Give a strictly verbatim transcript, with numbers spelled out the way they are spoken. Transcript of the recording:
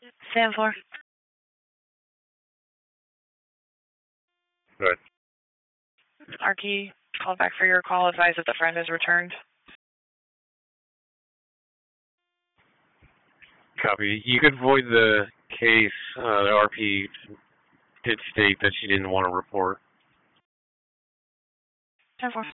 Stand for. Good. Arky, call back for your call. Advise that the friend has returned. Copy. You could void the case. Uh, the R P did state that she didn't want to report. Stand for.